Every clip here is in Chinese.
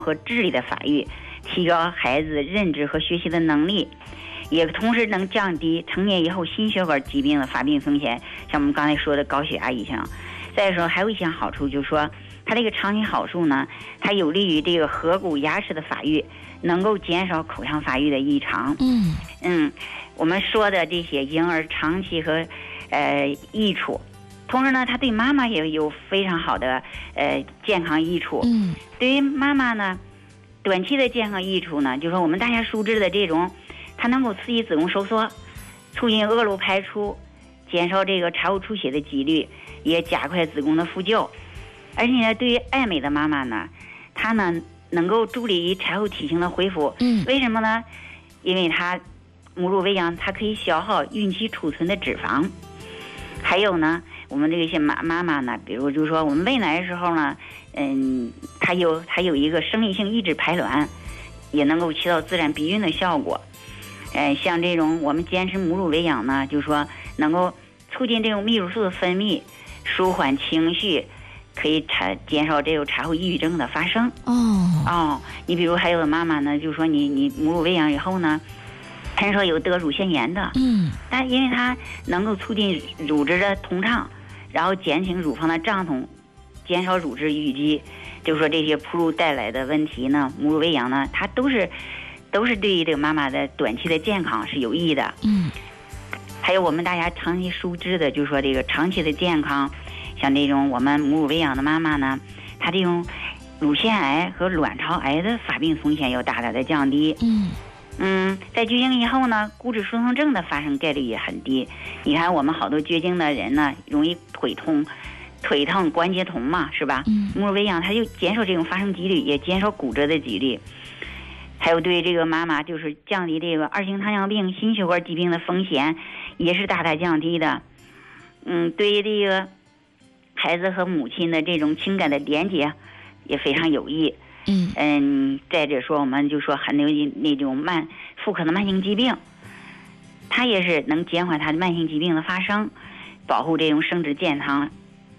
和智力的发育，提高孩子认知和学习的能力，也同时能降低成年以后心血管疾病的发病风险，像我们刚才说的高血压一样。再说还有一项好处，就是说它这个长期好处呢，它有利于这个颌骨牙齿的发育，能够减少口腔发育的异常。我们说的这些婴儿长期和益处，同时呢，它对妈妈也有非常好的健康益处。对于妈妈呢，短期的健康益处呢，就是说我们大家熟知的这种，它能够刺激子宫收缩，促进恶露排出，减少这个产后出血的几率，也加快子宫的复旧。而且呢，对于爱美的妈妈呢，它呢能够助力于产后体型的恢复。为什么呢？因为它母乳喂养，它可以消耗孕期储存的脂肪。还有呢，我们这些妈妈呢，比如就是说我们喂奶的时候呢，它有一个生理性抑制排卵，也能够起到自然避孕的效果。像这种我们坚持母乳喂养呢，就是说能够促进这种泌乳素的分泌，舒缓情绪，可以减少这种产后抑郁症的发生。你比如还有的妈妈呢，就是说你母乳喂养以后呢，很少有得乳腺炎的。但因为它能够促进乳汁的通畅，然后减轻乳房的胀痛，减少乳汁淤积，就是说这些哺乳带来的问题呢，母乳喂养呢，它都是对于这个妈妈的短期的健康是有益的。还有我们大家长期熟知的，就是说这个长期的健康，像这种我们母乳喂养的妈妈呢，她这种乳腺癌和卵巢癌的发病风险要大大的降低。在绝经以后呢，骨质疏松症的发生概率也很低。你看我们好多绝经的人呢，容易腿疼、关节痛嘛，是吧？母乳喂养它就减少这种发生几率，也减少骨折的几率。还有对这个妈妈就是降低这个二型糖尿病、心血管疾病的风险，也是大大降低的。对于这个孩子和母亲的这种情感的连接也非常有益。再者说，我们就说很多那种妇科的慢性疾病，它也是能减缓它的慢性疾病的发生，保护这种生殖健康。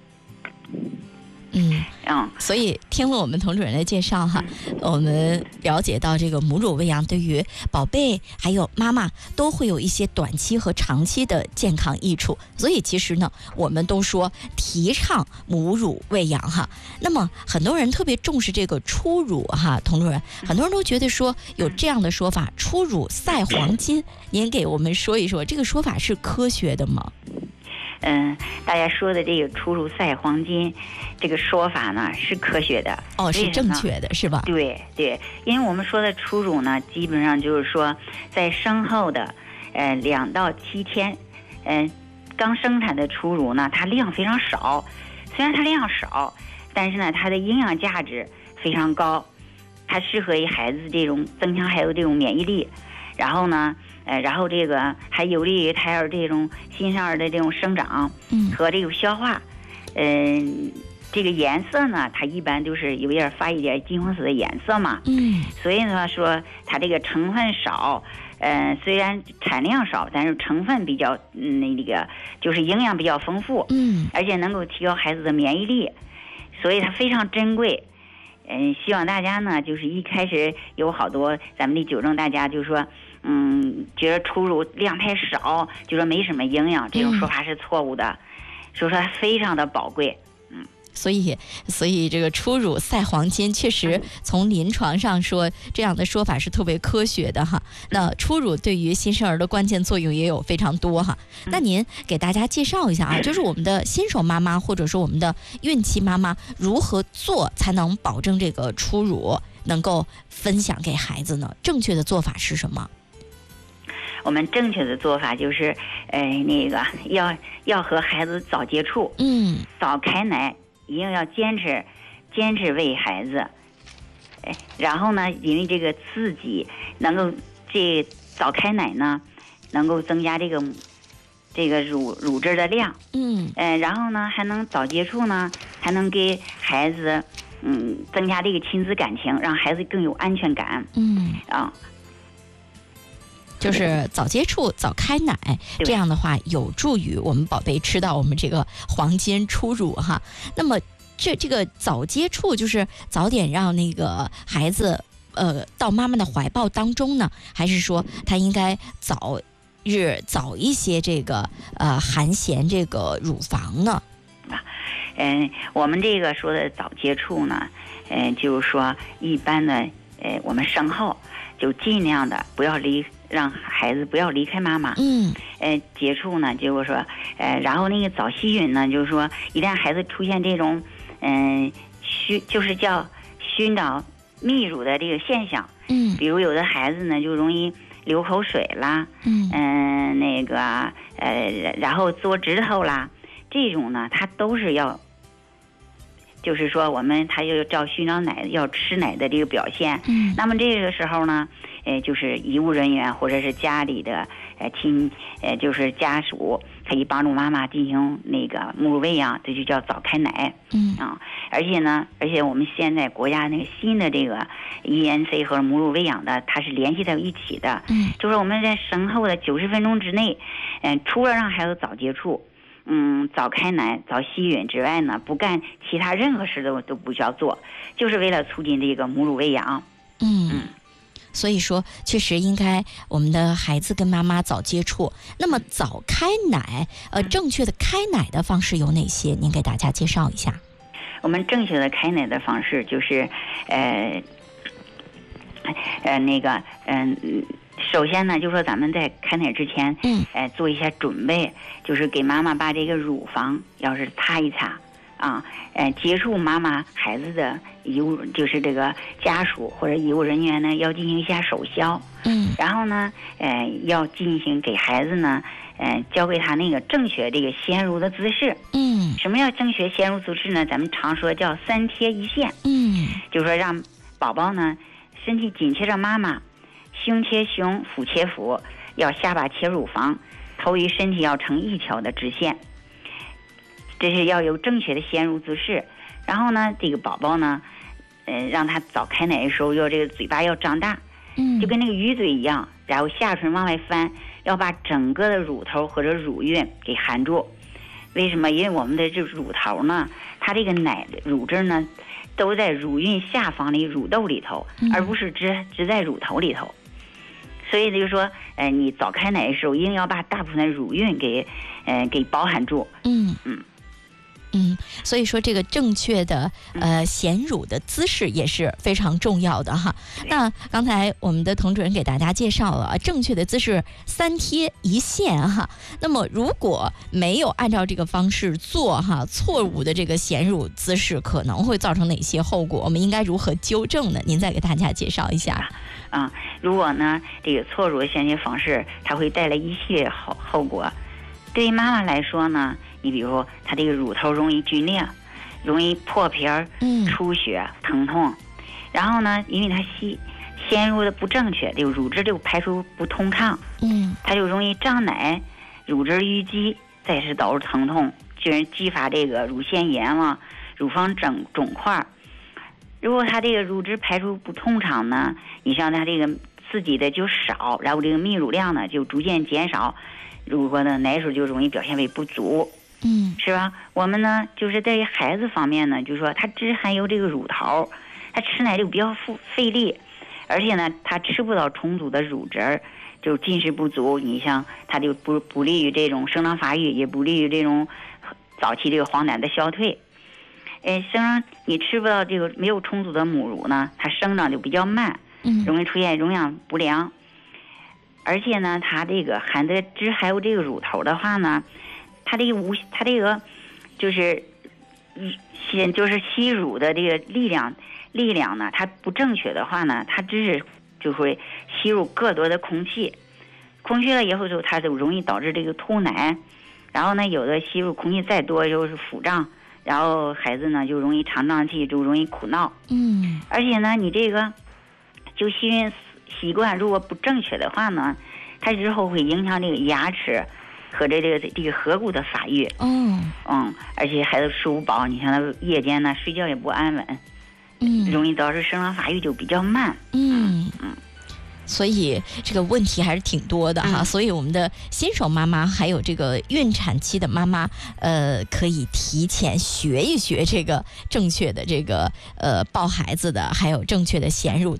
所以听了我们童主任的介绍哈，我们了解到这个母乳喂养对于宝贝还有妈妈都会有一些短期和长期的健康益处。所以其实呢，我们都说提倡母乳喂养哈。那么很多人特别重视这个初乳哈，童主任，很多人都觉得说有这样的说法，初乳赛黄金，您给我们说一说这个说法是科学的吗？ 大家说的这个初乳赛黄金这个说法呢是科学的。 是正确的是吧？ 对，因为我们说的初乳呢，基本上就是说在生后的2到7天，刚生产的初乳呢，它量非常少。虽然它量少，但是呢它的营养价值非常高，它适合于孩子这种增强孩子这种免疫力。然后呢然后这个还有利于胎儿这种新生儿的这种生长和这种消化。这个颜色呢，它一般就是有点发一点金黄色的颜色嘛。所以呢说它这个成分少，虽然产量少，但是成分比较那个就是营养比较丰富。而且能够提高孩子的免疫力，所以它非常珍贵。希望大家呢，就是一开始有好多咱们得纠正大家，就是说觉得初乳量太少，就说没什么营养，这种说法是错误的，说它非常的宝贵。 所以这个初乳赛黄金，确实从临床上说这样的说法是特别科学的哈。那初乳对于新生儿的关键作用也有非常多哈。那您给大家介绍一下啊，就是我们的新手妈妈或者说我们的孕期妈妈如何做才能保证这个初乳能够分享给孩子呢？正确的做法是什么？ 我们正确的做法就是那个要和孩子早接触，早开奶，一定要坚持喂孩子。然后呢，因为这个刺激能够这早开奶呢，能够增加这个乳汁的量。然后呢，还能早接触呢，还能给孩子增加这个亲子感情，让孩子更有安全感。 就是早接触早开奶，这样的话有助于我们宝贝吃到我们这个黄金初乳哈。那么这个早接触就是早点让那个孩子到妈妈的怀抱当中呢，还是说他应该早一些这个含衔这个乳房呢？ 我们这个说的早接触呢，就是说一般的我们生后就尽量的不要让孩子不要离开妈妈。接触呢就是说然后那个早吸吮呢，就是说一旦孩子出现这种就是叫熏导泌乳的这个现象，比如有的孩子呢就容易流口水啦，那个然后嘬指头啦，这种呢他都是要，就是说他就照熏导奶要吃奶的这个表现。那么这个时候呢就是医务人员或者是家里的就是家属可以帮助妈妈进行那个母乳喂养，这就叫早开奶。而且我们现在国家那个新的这个 ENC 和母乳喂养的，它是联系在一起的。就是我们在生后的90分钟之内，除了让孩子早接触，早开奶、早吸吮之外呢，不干其他任何事都不需要做，就是为了促进这个母乳喂养。 所以说，确实应该我们的孩子跟妈妈早接触。那么早开奶，正确的开奶的方式有哪些？您给大家介绍一下。 我们正确的开奶的方式就是，首先呢，就说咱们在开奶之前，做一下准备，就是给妈妈把这个乳房要是擦一擦。接触妈妈孩子的医务，就是这个家属或者医务人员呢，要进行一下手消。然后呢，要进行给孩子呢，教给他那个正确这个衔乳的姿势。什么叫正确衔乳姿势呢？咱们常说叫3贴1线。就是说让宝宝呢身体紧贴着妈妈，胸贴胸，腹贴腹，要下巴贴乳房，头与身体要成一条的直线。这是要有正确的衔乳姿势。然后呢，这个宝宝呢，让他早开奶的时候，要这个嘴巴要张大，就跟那个鱼嘴一样，然后下唇往外翻，要把整个的乳头或者乳晕给含住。为什么？因为我们的这乳头呢，它这个奶乳汁呢，都在乳晕下方的乳窦里头，而不是只在乳头里头。所以就是说，你早开奶的时候，一定要把大部分的乳晕给包含住。 所以说这个正确的衔乳的姿势也是非常重要的哈。那刚才我们的童主任给大家介绍了正确的姿势3贴1线哈。那么如果没有按照这个方式做哈，错误的这个衔乳姿势可能会造成哪些后果？我们应该如何纠正呢？您再给大家介绍一下。 如果呢这个错误的衔接方式，它会带来一系列后果。对于妈妈来说呢，你比如说她这个乳头容易皲裂，容易破皮儿、出血、疼痛。然后呢，因为它衔乳的不正确，这个乳汁就排出不通畅，它就容易胀奶，乳汁淤积，再是导致疼痛，就是激发这个乳腺炎了、乳房肿块。如果它这个乳汁排出不通畅呢，你像它这个刺激的就少，然后这个泌乳量呢就逐渐减少。如果呢奶水就容易表现为不足，是吧？我们呢就是在于孩子方面呢，就是说他只含有这个乳头，他吃奶就比较费力，而且呢他吃不到充足的乳汁，就进食不足。你像他就不利于这种生长发育，也不利于这种早期这个黄疸的消退。你吃不到这个没有充足的母乳呢，它生长就比较慢，容易出现容养不良。而且呢，它这个只含有这个乳头的话呢，它这个就是吸乳的这个力量呢，它不正确的话呢，它就会吸入更多的空气了以后就它就容易导致这个吐奶。然后呢，有的吸入空气再多就是腹胀，然后孩子呢就容易肠胀气，就容易哭闹。而且呢，你这个就吸吮习惯如果不正确的话呢，它日后会影响这个牙齿和这个颌骨的发育。而且孩子吃不饱，你像他夜间呢睡觉也不安稳，容易导致生长发育就比较慢。 所以这个问题还是挺多的哈。所以我们的新手妈妈还有这个孕产期的妈妈，可以提前学一学这个正确的这个抱孩子的，还有正确的衔乳